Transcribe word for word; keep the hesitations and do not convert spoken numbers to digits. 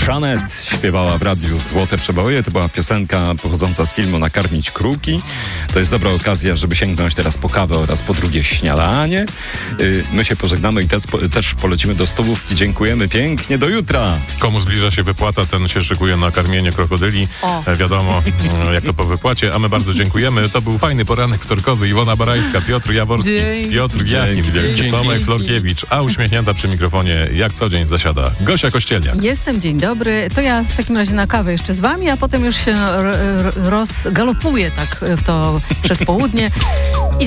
Jeanette śpiewała w radiu Złote Przeboje. To była piosenka pochodząca z filmu Nakarmić kruki. To jest dobra okazja, żeby sięgnąć teraz po kawę oraz po drugie śniadanie. My się pożegnamy i też, też polecimy do stołówki. Dziękujemy pięknie. Do jutra. Komu zbliża się wypłata, ten się szykuje na karmienie krokodyli. O. Wiadomo, jak to po wypłacie. A my bardzo dziękujemy. To był fajny poranek wtorkowy. Iwona Barajska, Piotr Jaworski, Dzięki. Piotr Jachim, Wielki, Tomek Florkiewicz, a uśmiechnięta przy mikrofonie jak co dzień zasiada Gosia Kościelniak. Jestem, dzień dobry. To ja w takim razie na kawę jeszcze z wami, a potem już się rozgalopuję tak w to przedpołudnie. I